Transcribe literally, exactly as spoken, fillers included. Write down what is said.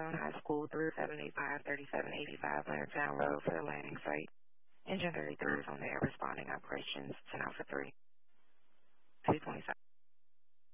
Brown High School, three seven eight five, three seven eight five, Leonardtown Road for the landing site. Engine thirty-three is on there responding operations, ten Alpha three. two twenty-seven.